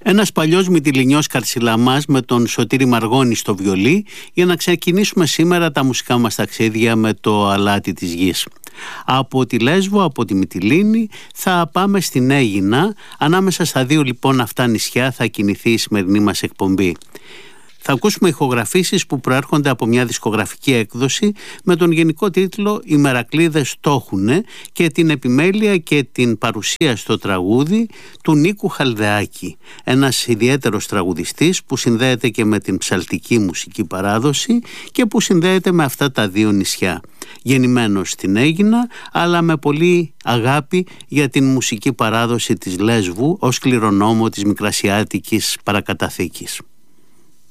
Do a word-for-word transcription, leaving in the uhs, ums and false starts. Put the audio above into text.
Ένας παλιός Μυτιληνιός Καρσιλαμάς με τον Σωτήρη Μαργώνη στο βιολί, για να ξεκινήσουμε σήμερα τα μουσικά μας ταξίδια με το αλάτι της γης. Από τη Λέσβο, από τη Μυτιλήνη θα πάμε στην Αίγινα. Ανάμεσα στα δύο λοιπόν αυτά νησιά θα κινηθεί η σημερινή μας εκπομπή. Θα ακούσουμε ηχογραφήσεις που προέρχονται από μια δισκογραφική έκδοση με τον γενικό τίτλο «Οι Μερακλείδες το έχουνε» και την επιμέλεια και την παρουσία στο τραγούδι του Νίκου Χαλδεάκη, ένας ιδιαίτερος τραγουδιστής που συνδέεται και με την ψαλτική μουσική παράδοση και που συνδέεται με αυτά τα δύο νησιά. Γεννημένος στην Αίγινα, αλλά με πολύ αγάπη για την μουσική παράδοση της Λέσβου ως κληρονόμο της Μικρασιάτικης παρακαταθήκης.